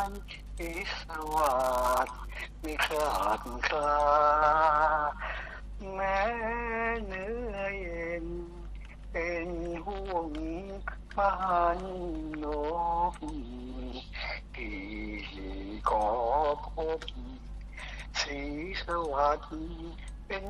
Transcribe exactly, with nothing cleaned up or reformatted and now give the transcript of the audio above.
สีสวัสดิ์ไม่คลาดคลาแม้เนื้อเย็นเป็นห่วงพันนกที่ก็พบสีสวัสดิ์